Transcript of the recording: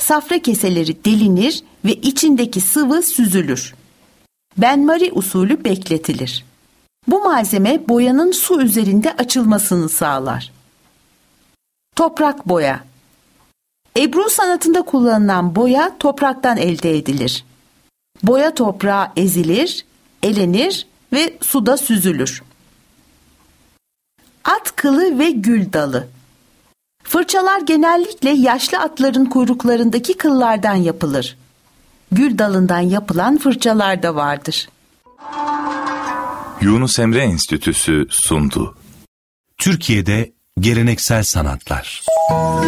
safra keseleri delinir ve içindeki sıvı süzülür. Benmari usulü bekletilir. Bu malzeme boyanın su üzerinde açılmasını sağlar. Toprak boya. Ebru sanatında kullanılan boya topraktan elde edilir. Boya toprağa ezilir, elenir ve suda süzülür. At kılı ve gül dalı. Fırçalar genellikle yaşlı atların kuyruklarındaki kıllardan yapılır. Gül dalından yapılan fırçalar da vardır. Yunus Emre Enstitüsü sundu. Türkiye'de geleneksel sanatlar.